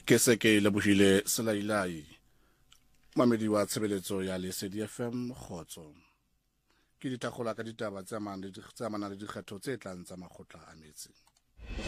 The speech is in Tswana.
ke se ke lebohile Selailai mamedi wa tshebeletso ya Lesedi FM Kgotso ke ditagola ka ditaba tse amanang le dikgetho tse tlang tsa makgotla a metse.